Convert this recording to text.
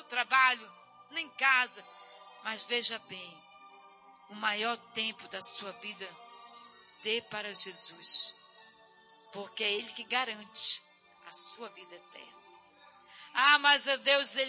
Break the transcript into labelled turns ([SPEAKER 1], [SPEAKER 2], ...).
[SPEAKER 1] trabalho, nem em casa. Mas veja bem, o maior tempo da sua vida, dê para Jesus. Porque é Ele que garante a sua vida eterna. Ah, mas Deus, Ele